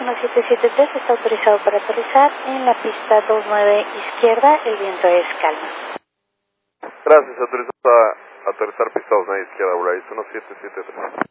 1773 está autorizado para aterrizar en la pista 29 izquierda, el viento es calma. Gracias, autorizado a aterrizar pista 29 izquierda, Volaris 1773.